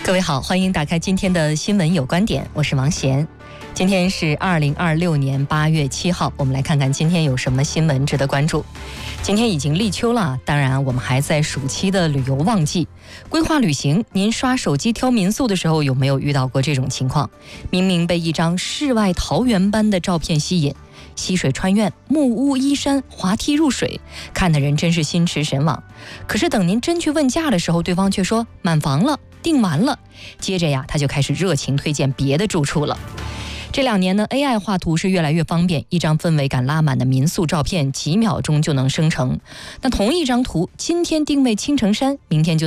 各位好，欢迎打开今天的新闻有观点，我是王贤。今天是2026年8月7号，我们来看看今天有什么新闻值得关注。今天已经立秋了，当然我们还在暑期的旅游旺季。规划旅行，您刷手机挑民宿的时候有没有遇到过这种情况？明明被一张世外桃源般的照片吸引，溪水穿院，木屋依山，滑梯入水，看的人真是心驰神往。可是等您真去问价的时候，对方却说满房了，订完了。接着呀，他就开始热情推荐别的住处了。这2年呢 ，AI 画图是越来越方便，一张氛围感拉满的民宿照片几秒钟就能生成。那同一张图，今天定位青城山，明天就